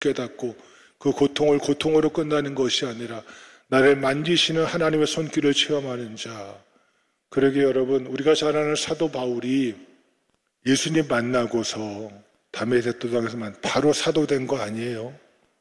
깨닫고 그 고통을 고통으로 끝나는 것이 아니라 나를 만지시는 하나님의 손길을 체험하는 자. 그러게 여러분, 우리가 잘 아는 사도 바울이 예수님 만나고서 다메섹 도상에서만 바로 사도 된 거 아니에요.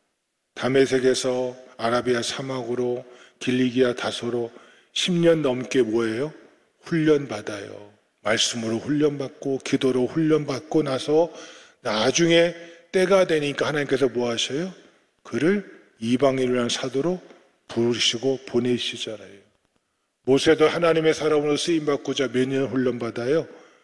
다메섹에서 아라비아 사막으로 길리기아 다소로 10년 넘게 뭐예요? 훈련받아요. 말씀으로 훈련받고 기도로 훈련받고 나서 나중에 때가 되니까 하나님께서 뭐 하셔요? 그를 이방인을 위한 사도로 부르시고 보내시잖아요. 모세도 하나님의 사람으로 쓰임받고자 몇 년 훈련받아요?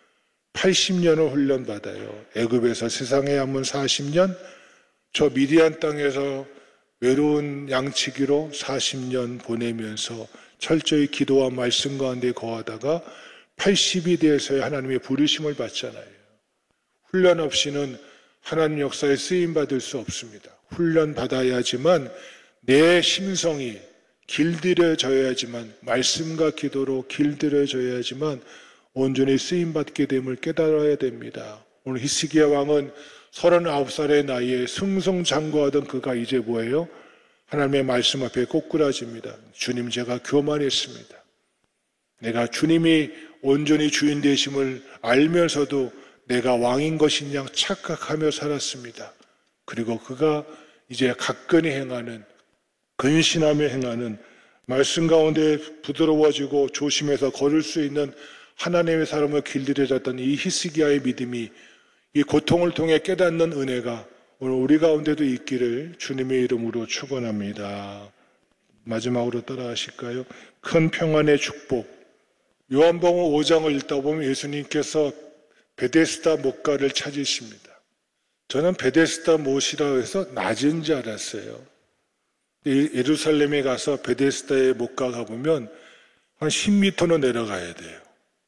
80년을 훈련받아요. 애굽에서 세상에 한번 40년, 저 미디안 땅에서 외로운 양치기로 40년 보내면서 철저히 기도와 말씀 가운데 거하다가 80이 돼서야 하나님의 부르심을 받잖아요. 훈련 없이는 하나님 역사에 쓰임받을 수 없습니다. 훈련 받아야지만 내 심성이 길들여져야지만, 말씀과 기도로 길들여져야지만 온전히 쓰임받게 됨을 깨달아야 됩니다. 오늘 히스기야 왕은 39살의 나이에 승승장구하던 그가 이제 뭐예요? 하나님의 말씀 앞에 꼬꾸라집니다. 주님, 제가 교만했습니다. 내가 주님이 온전히 주인 되심을 알면서도 내가 왕인 것인 양 착각하며 살았습니다. 그리고 그가 이제 가끈히 행하는, 근신하며 행하는, 말씀 가운데 부드러워지고 조심해서 걸을 수 있는 하나님의 사람을 길들여졌던 이 히스기야의 믿음이, 이 고통을 통해 깨닫는 은혜가 오늘 우리 가운데도 있기를 주님의 이름으로 축원합니다. 마지막으로 따라하실까요? 큰 평안의 축복. 요한복음 5장을 읽다 보면 예수님께서 베데스다 못가를 찾으십니다. 저는 베데스다 못이라고 해서 낮은 줄 알았어요. 예루살렘에 가서 베데스다의 못가 가보면 한 10m는 내려가야 돼요.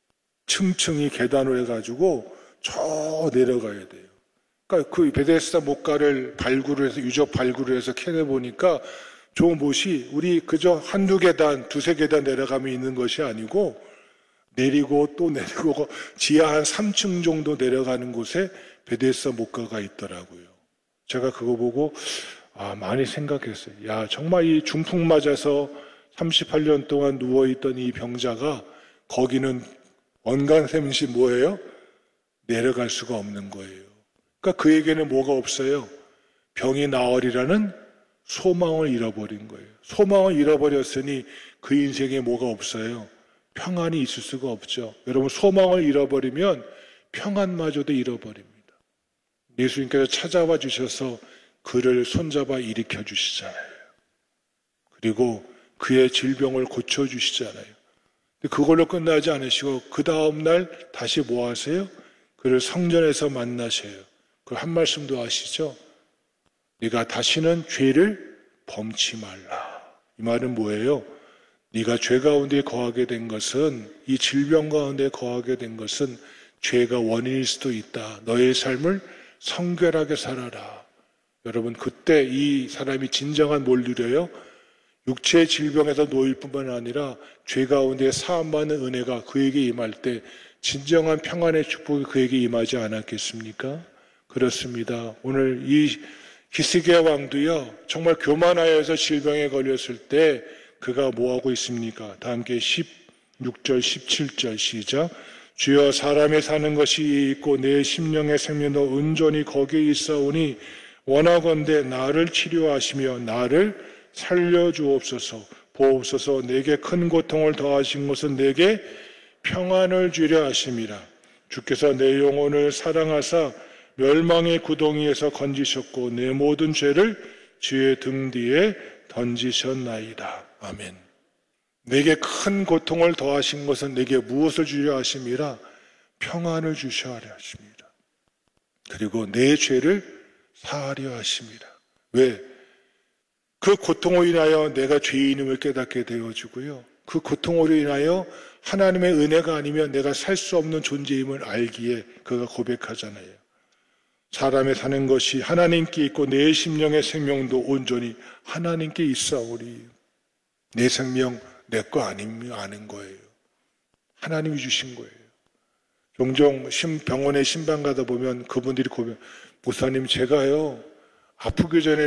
층층이 계단으로 해가지고 저 내려가야 돼요. 그러니까 그 베데스다 못가를 발굴을 해서, 유적 발굴을 해서 캐내보니까 좋은 못이 우리 그저 한두 계단, 두세 계단 내려가면 있는 것이 아니고 내리고 또 내리고 지하 한 3층 정도 내려가는 곳에 베데스다 못가가 있더라고요. 제가 그거 보고 많이 생각했어요. 야, 정말 이 중풍 맞아서 38년 동안 누워있던 이 병자가 거기는 언간샘시 뭐예요? 내려갈 수가 없는 거예요. 그러니까 그에게는 뭐가 없어요? 병이 나으리라는 소망을 잃어버린 거예요. 소망을 잃어버렸으니 그 인생에 뭐가 없어요? 평안이 있을 수가 없죠. 여러분, 소망을 잃어버리면 평안마저도 잃어버립니다. 예수님께서 찾아와 주셔서 그를 손잡아 일으켜 주시잖아요. 그리고 그의 질병을 고쳐주시잖아요. 그걸로 끝나지 않으시고 그 다음날 다시 뭐 하세요? 그를 성전에서 만나셔요. 그 한 말씀도 하시죠. 네가 다시는 죄를 범치 말라. 이 말은 뭐예요? 네가 죄 가운데 거하게 된 것은, 이 질병 가운데 거하게 된 것은 죄가 원인일 수도 있다. 너의 삶을 성결하게 살아라. 여러분, 그때 이 사람이 진정한 뭘 누려요? 육체의 질병에서 놓일 뿐만 아니라 죄 가운데 사함받는 은혜가 그에게 임할 때 진정한 평안의 축복이 그에게 임하지 않았겠습니까? 그렇습니다. 오늘 이 히스기야 왕도요, 정말 교만하여서 질병에 걸렸을 때 그가 뭐하고 있습니까? 다 함께 16절, 17절 시작. 주여, 사람이 사는 것이 있고 내 심령의 생명도 온전히 거기에 있사오니 원하건대 나를 치료하시며 나를 살려주옵소서. 보옵소서. 내게 큰 고통을 더하신 것은 내게 평안을 주려 하심이라. 주께서 내 영혼을 사랑하사 멸망의 구덩이에서 건지셨고 내 모든 죄를 주의 등 뒤에 던지셨나이다. 아멘. 내게 큰 고통을 더하신 것은 내게 무엇을 주려 하심이라? 평안을 주셔야 하십니다. 그리고 내 죄를 사하려 하십니다. 왜? 그 고통으로 인하여 내가 죄인임을 깨닫게 되어지고요. 그 고통으로 인하여 하나님의 은혜가 아니면 내가 살 수 없는 존재임을 알기에 그가 고백하잖아요. 사람의 사는 것이 하나님께 있고 내 심령의 생명도 온전히 하나님께 있사오리. 내 생명 내 거 아는 거예요. 하나님이 주신 거예요. 종종 병원에 신방 가다 보면 그분들이 고백, 목사님 제가요 아프기 전에